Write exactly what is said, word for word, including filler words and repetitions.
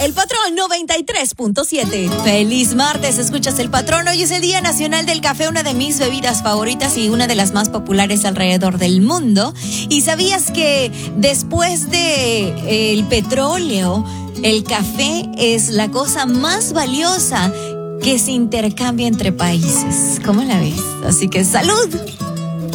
El Patrón noventa y tres punto siete. Feliz martes, escuchas El Patrón. Hoy es el Día Nacional del Café, una de mis bebidas favoritas y una de las más populares alrededor del mundo. ¿Y sabías que después de eh, el petróleo, el café es la cosa más valiosa que se intercambia entre países? ¿Cómo la ves? Así que ¡salud!